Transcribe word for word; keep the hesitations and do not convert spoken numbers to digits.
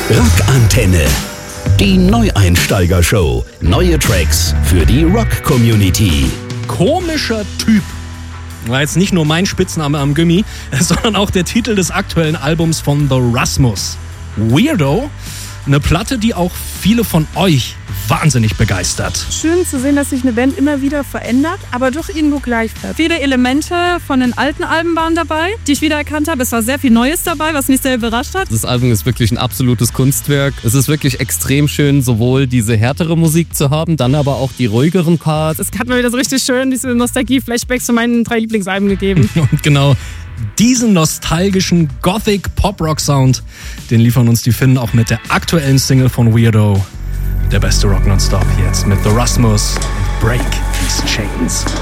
Rockantenne. Die Neueinsteiger-Show. Neue Tracks für die Rock-Community. Komischer Typ. War jetzt nicht nur mein Spitzname am Gummi, sondern auch der Titel des aktuellen Albums von The Rasmus. Weirdo. Eine Platte, die auch viele von euch wahnsinnig begeistert. Schön zu sehen, dass sich eine Band immer wieder verändert, aber doch irgendwo gleich bleibt. Viele Elemente von den alten Alben waren dabei, die ich wiedererkannt habe. Es war sehr viel Neues dabei, was mich sehr überrascht hat. Das Album ist wirklich ein absolutes Kunstwerk. Es ist wirklich extrem schön, sowohl diese härtere Musik zu haben, dann aber auch die ruhigeren Parts. Es hat mir wieder so richtig schön diese Nostalgie-Flashbacks zu meinen drei Lieblingsalben gegeben. Und genau diesen nostalgischen Gothic-Pop-Rock-Sound, den liefern uns die Finnen auch mit der aktuellen Single von Weirdo. Der beste Rock nonstop jetzt mit The Rasmus, Break These Chains.